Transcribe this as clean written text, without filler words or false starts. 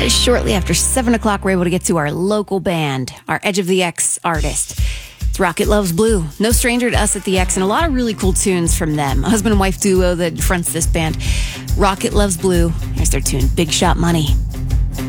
Shortly after 7 o'clock, we're able to get to our local band, our Edge of the X artist. It's Rocket Loves Blue. No stranger to us at the X, and a lot of really cool tunes from them. A husband and wife duo that fronts this band. Rocket Loves Blue. Here's their tune, Big Shot Money.